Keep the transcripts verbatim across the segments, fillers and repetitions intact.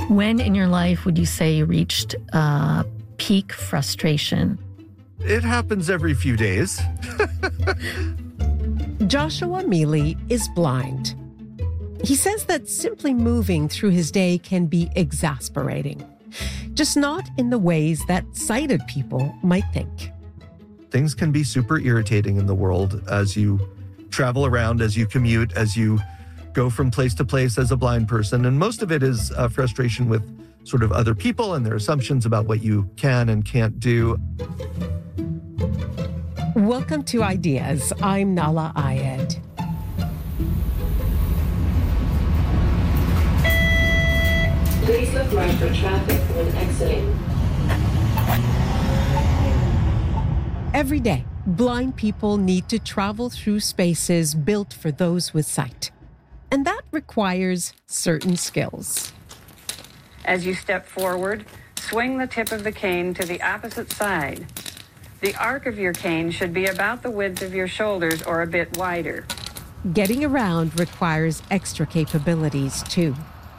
When in your life would you say you reached uh, peak frustration? It happens every few days. Joshua Mealy is blind. He says that simply moving through his day can be exasperating, just not in the ways that sighted people might think. Things can be super irritating in the world as you travel around, as you commute, as you go from place to place as a blind person. And most of it is uh, frustration with sort of other people and their assumptions about what you can and can't do. Welcome to Ideas. I'm Nala Ayed. Please look right for traffic when exiting. Every day, blind people need to travel through spaces built for those with sight. And that requires certain skills. As you step forward, swing the tip of the cane to the opposite side. The arc of your cane should be about the width of your shoulders or a bit wider. Getting around requires extra capabilities, too.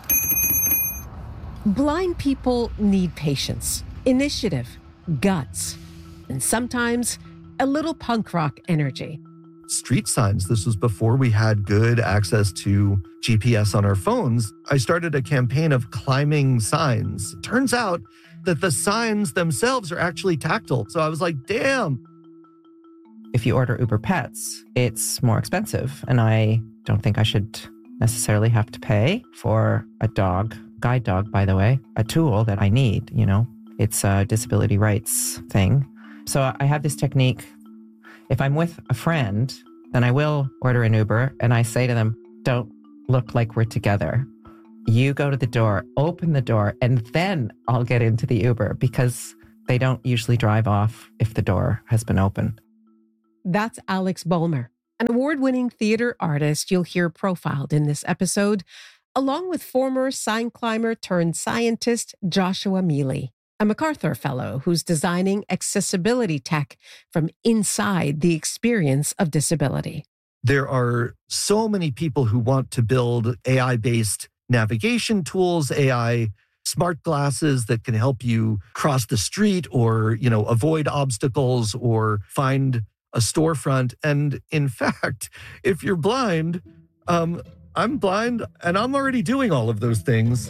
Blind people need patience, initiative, guts, and sometimes a little punk rock energy. Street signs. This was before we had good access to G P S on our phones. I started a campaign of climbing signs. Turns out that the signs themselves are actually tactile. So I was like, damn. If you order Uber Pets, it's more expensive. And I don't think I should necessarily have to pay for a dog, guide dog, by the way, a tool that I need, you know. It's a disability rights thing. So I have this technique. If I'm with a friend, then I will order an Uber and I say to them, don't look like we're together. You go to the door, open the door, and then I'll get into the Uber because they don't usually drive off if the door has been opened. That's Alex Bulmer, an award-winning theater artist you'll hear profiled in this episode, along with former sign climber turned scientist Joshua Mealy, a MacArthur Fellow who's designing accessibility tech from inside the experience of disability. There are so many people who want to build A I-based navigation tools, A I smart glasses that can help you cross the street or, you know, avoid obstacles or find a storefront. And in fact, if you're blind, um, I'm blind and I'm already doing all of those things.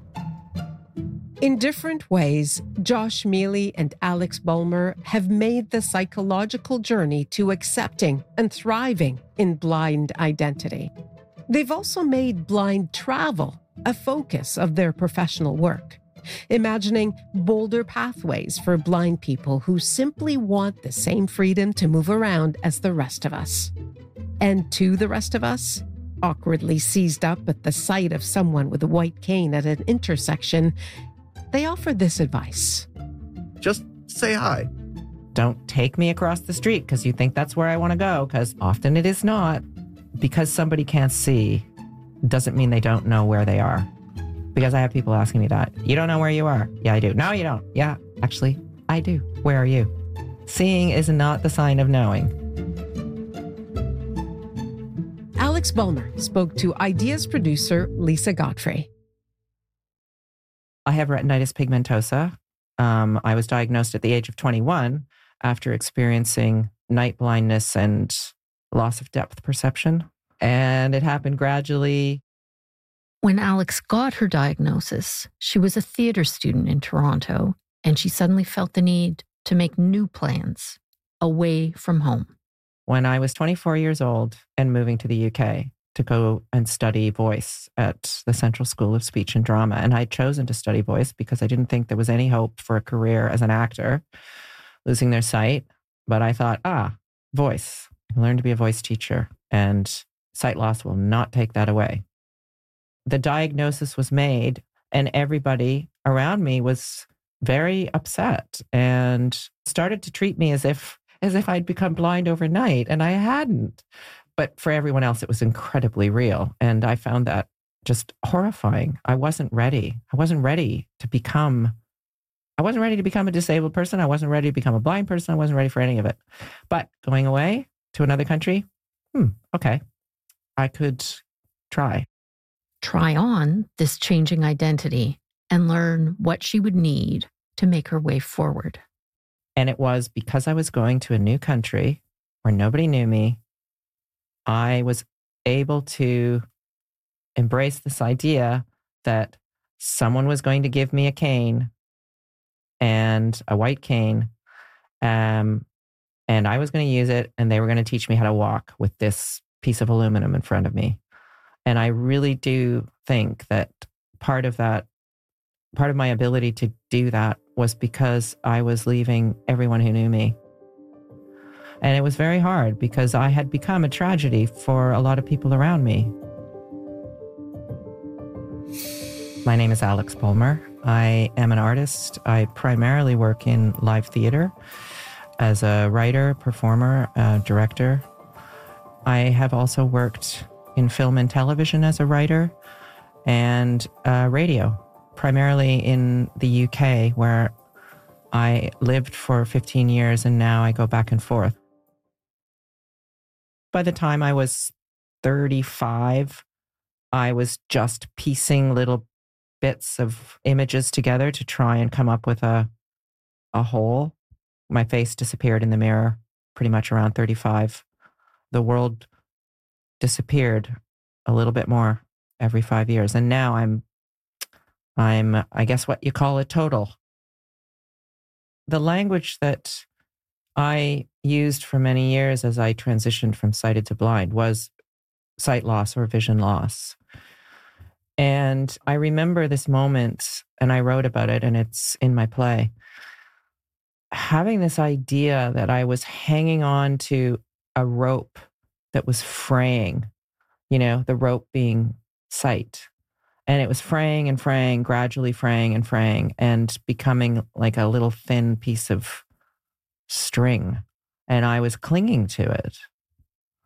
In different ways, Josh Mealy and Alex Bulmer have made the psychological journey to accepting and thriving in blind identity. They've also made blind travel a focus of their professional work, imagining bolder pathways for blind people who simply want the same freedom to move around as the rest of us. And to the rest of us, awkwardly seized up at the sight of someone with a white cane at an intersection, they offer this advice. Just say hi. Don't take me across the street because you think that's where I want to go, because often it is not. Because somebody can't see doesn't mean they don't know where they are. Because I have people asking me that. You don't know where you are? Yeah, I do. No, you don't. Yeah, actually, I do. Where are you? Seeing is not the sign of knowing. Alex Bulmer spoke to Ideas producer Lisa Godfrey. I have retinitis pigmentosa. Um, I was diagnosed at the age of twenty-one after experiencing night blindness and loss of depth perception. And it happened gradually. When Alex got her diagnosis, she was a theater student in Toronto, and she suddenly felt the need to make new plans away from home. When I was twenty-four years old and moving to the U K to go and study voice at the Central School of Speech and Drama. And I'd chosen to study voice because I didn't think there was any hope for a career as an actor, losing their sight. But I thought, ah, voice. I learned to be a voice teacher, and sight loss will not take that away. The diagnosis was made, and everybody around me was very upset and started to treat me as if as if I'd become blind overnight, and I hadn't. But for everyone else, it was incredibly real. And I found that just horrifying. I wasn't ready. I wasn't ready to become, I wasn't ready to become a disabled person. I wasn't ready to become a blind person. I wasn't ready for any of it. But going away to another country, hmm, okay, I could try. Try on this changing identity and learn what she would need to make her way forward. And it was because I was going to a new country where nobody knew me, I was able to embrace this idea that someone was going to give me a cane and a white cane, um, and I was going to use it, and they were going to teach me how to walk with this piece of aluminum in front of me. And I really do think that part of that, part of my ability to do that was because I was leaving everyone who knew me. And it was very hard because I had become a tragedy for a lot of people around me. My name is Alex Bulmer. I am an artist. I primarily work in live theater as a writer, performer, uh, director. I have also worked in film and television as a writer and uh, radio, primarily in the U K, where I lived for fifteen years and now I go back and forth. By the time I was thirty-five, I was just piecing little bits of images together to try and come up with a, a whole. My face disappeared in the mirror pretty much around thirty-five. The world disappeared a little bit more every five years. And now I'm, I'm, I guess what you call a total. The language that I used for many years as I transitioned from sighted to blind was sight loss or vision loss. And I remember this moment, and I wrote about it, and it's in my play. Having this idea that I was hanging on to a rope that was fraying, you know, the rope being sight. And it was fraying and fraying, gradually fraying and fraying, and becoming like a little thin piece of string. And I was clinging to it.